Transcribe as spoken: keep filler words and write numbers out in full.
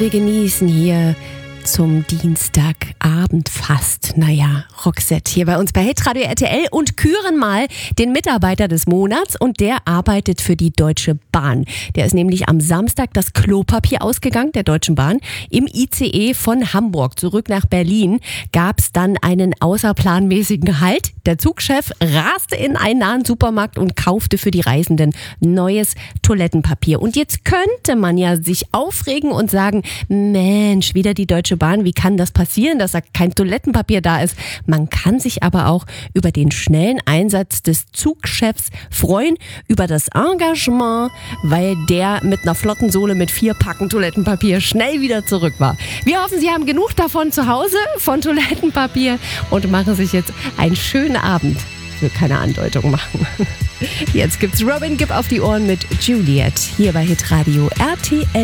wir genießen hier zum Dienstagabend fast. Naja, Roxette hier bei uns bei Hitradio R T L und küren mal den Mitarbeiter des Monats und der arbeitet für die Deutsche Bahn. Der ist nämlich am Samstag das Klopapier ausgegangen, der Deutschen Bahn. Im I C E von Hamburg zurück nach Berlin gab es dann einen außerplanmäßigen Halt. Der Zugchef raste in einen nahen Supermarkt und kaufte für die Reisenden neues Toilettenpapier. Und jetzt könnte man ja sich aufregen und sagen, Mensch, wieder die Deutsche Bahn, wie kann das passieren, dass da kein Toilettenpapier da ist? Man kann sich aber auch über den schnellen Einsatz des Zugchefs freuen, über das Engagement, weil der mit einer flotten Sohle mit vier Packen Toilettenpapier schnell wieder zurück war. Wir hoffen, Sie haben genug davon zu Hause, von Toilettenpapier und machen sich jetzt einen schönen Abend. Ich will keine Andeutung machen. Jetzt gibt's Robin, gib auf die Ohren mit Juliet hier bei Hitradio R T L.